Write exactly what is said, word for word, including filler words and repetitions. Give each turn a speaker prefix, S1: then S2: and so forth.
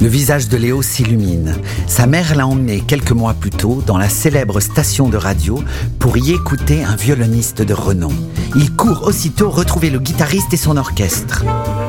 S1: Le visage de Léo s'illumine. Sa mère l'a emmené quelques mois plus tôt dans la célèbre station de radio pour y écouter un violoniste de renom. Il court aussitôt retrouver le guitariste et son orchestre.